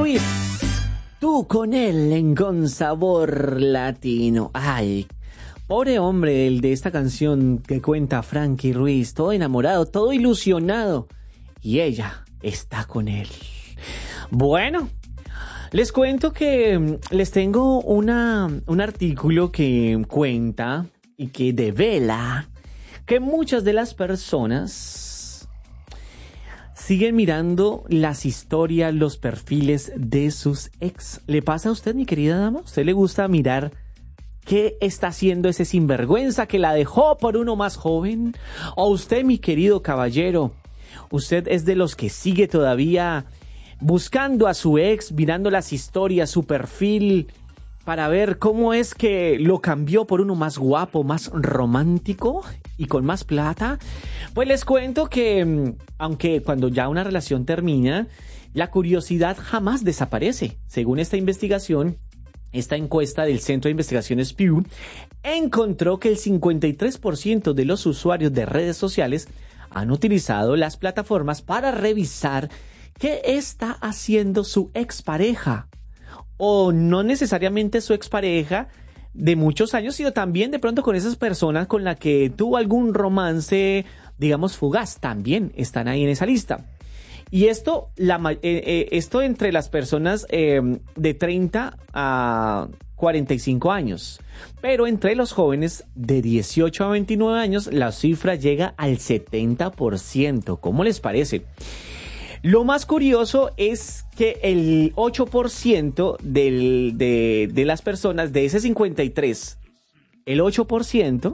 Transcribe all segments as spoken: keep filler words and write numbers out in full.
Ruiz, tú con él en Con Sabor Latino. Ay, pobre hombre el de esta canción que cuenta Frankie Ruiz, todo enamorado, todo ilusionado, y ella está con él. Bueno, les cuento que les tengo una, un artículo que cuenta y que devela que muchas de las personas siguen mirando las historias, los perfiles de sus ex. ¿Le pasa a usted, mi querida dama? ¿A usted le gusta mirar qué está haciendo ese sinvergüenza que la dejó por uno más joven? ¿O usted, mi querido caballero, usted es de los que sigue todavía buscando a su ex, mirando las historias, su perfil, para ver cómo es que lo cambió por uno más guapo, más romántico y con más plata? Pues les cuento que, aunque cuando ya una relación termina, la curiosidad jamás desaparece. Según esta investigación, esta encuesta del Centro de Investigaciones Pew encontró que el cincuenta y tres por ciento de los usuarios de redes sociales han utilizado las plataformas para revisar qué está haciendo su expareja. O no necesariamente su expareja de muchos años, sino también de pronto con esas personas con las que tuvo algún romance, digamos, fugaz. También están ahí en esa lista. Y esto, la, eh, eh, esto entre las personas eh, de treinta a cuarenta y cinco años. Pero entre los jóvenes de dieciocho a veintinueve años, la cifra llega al setenta por ciento. ¿Cómo les parece? Lo más curioso es que el ocho por ciento del, de, de las personas de ese cincuenta y tres, el ocho por ciento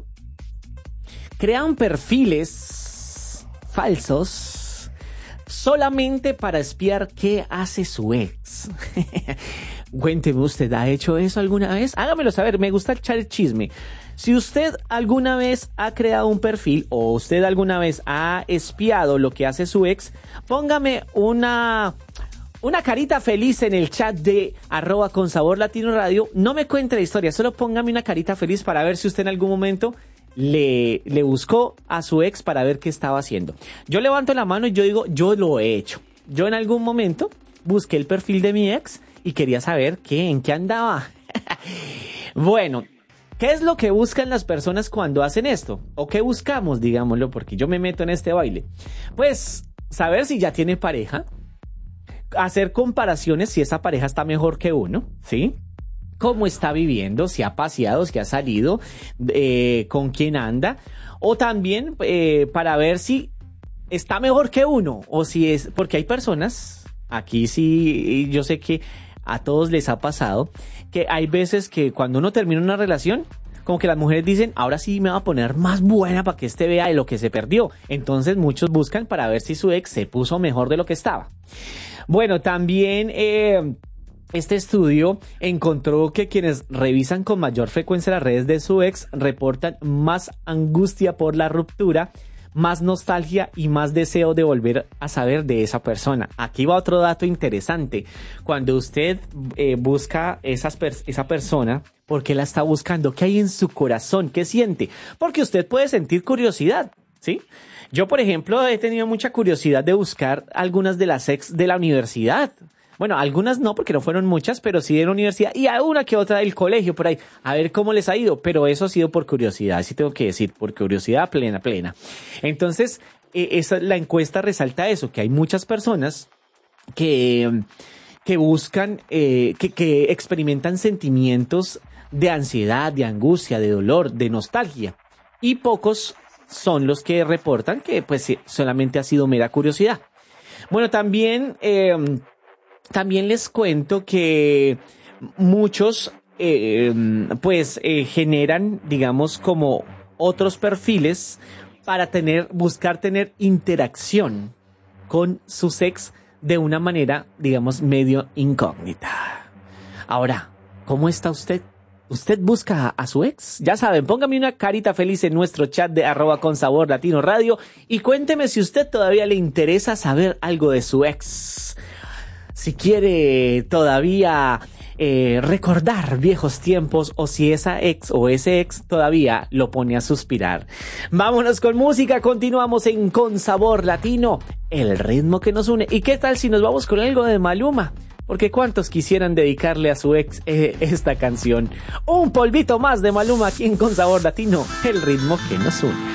crean perfiles falsos solamente para espiar qué hace su ex. Cuénteme, ¿usted ha hecho eso alguna vez? Hágamelo saber, me gusta echar el chisme. Si usted alguna vez ha creado un perfil o usted alguna vez ha espiado lo que hace su ex, póngame una, una carita feliz en el chat de arroba con sabor latino radio. No me cuente la historia, solo póngame una carita feliz para ver si usted en algún momento le, le buscó a su ex para ver qué estaba haciendo. Yo levanto la mano y yo digo, yo lo he hecho. Yo en algún momento busqué el perfil de mi ex y quería saber qué, en qué andaba. Bueno, ¿qué es lo que buscan las personas cuando hacen esto? ¿O qué buscamos, digámoslo, porque yo me meto en este baile? Pues saber si ya tiene pareja, hacer comparaciones si esa pareja está mejor que uno, ¿sí? Cómo está viviendo, si ha paseado, si ha salido, eh, con quién anda, o también eh, para ver si está mejor que uno, o si es, porque hay personas, aquí sí, yo sé que a todos les ha pasado, que hay veces que cuando uno termina una relación, como que las mujeres dicen, ahora sí me va a poner más buena para que este vea de lo que se perdió. Entonces muchos buscan para ver si su ex se puso mejor de lo que estaba. Bueno, también eh, este estudio encontró que quienes revisan con mayor frecuencia las redes de su ex reportan más angustia por la ruptura, más nostalgia y más deseo de volver a saber de esa persona. Aquí va otro dato interesante. Cuando usted eh, busca esas per- esa persona, ¿por qué la está buscando? ¿Qué hay en su corazón? ¿Qué siente? Porque usted puede sentir curiosidad, ¿sí? Yo, por ejemplo, he tenido mucha curiosidad de buscar algunas de las ex de la universidad. Bueno, algunas no, porque no fueron muchas, pero sí de la universidad y a una que otra del colegio por ahí, a ver cómo les ha ido, pero eso ha sido por curiosidad, sí tengo que decir, por curiosidad plena, plena. Entonces, eh, esa, la encuesta resalta eso, que hay muchas personas que, que buscan, eh, que, que experimentan sentimientos de ansiedad, de angustia, de dolor, de nostalgia, y pocos son los que reportan que pues solamente ha sido mera curiosidad. Bueno, también... Eh, También les cuento que muchos eh, pues eh, generan, digamos, como otros perfiles para tener, buscar tener interacción con sus ex de una manera, digamos, medio incógnita. Ahora, ¿cómo está usted? ¿Usted busca a su ex? Ya saben, póngame una carita feliz en nuestro chat de arroba con sabor latino radio y cuénteme si usted todavía le interesa saber algo de su ex. Si quiere todavía eh, recordar viejos tiempos o si esa ex o ese ex todavía lo pone a suspirar. Vámonos con música, continuamos en Con Sabor Latino, el ritmo que nos une. ¿Y qué tal si nos vamos con algo de Maluma? Porque cuántos quisieran dedicarle a su ex eh, esta canción. Un polvito más de Maluma aquí en Con Sabor Latino, el ritmo que nos une.